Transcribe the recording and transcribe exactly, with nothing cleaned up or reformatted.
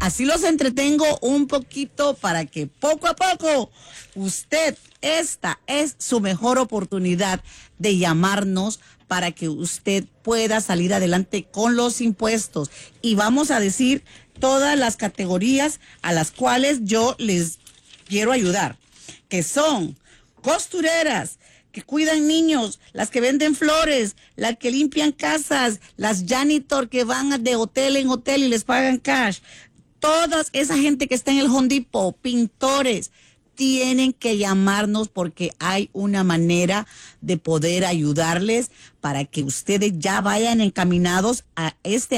Así los entretengo un poquito para que poco a poco usted, esta es su mejor oportunidad de llamarnos para que usted pueda salir adelante con los impuestos. Y vamos a decir todas las categorías a las cuales yo les quiero ayudar, que son costureras, que cuidan niños, las que venden flores, las que limpian casas, las janitor que van de hotel en hotel y les pagan cash. Toda esa gente que está en el Home Depot, pintores, tienen que llamarnos porque hay una manera de poder ayudarles para que ustedes ya vayan encaminados a este